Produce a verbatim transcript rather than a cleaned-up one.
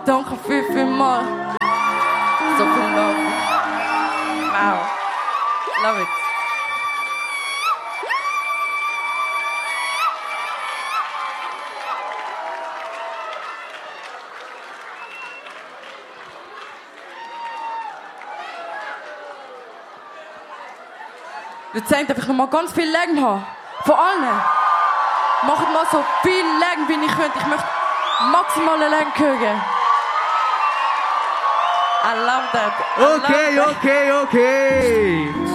Danke viel, viel mal. So viel Love. Wow. Love it. Wir zeigen einfach noch mal ganz viel Lärm haben. Von allen. Macht mal so viel Lärm, wie ich könnt. Ich möchte maximale Lärm hören. I love that. I Okay, love that. okay, okay.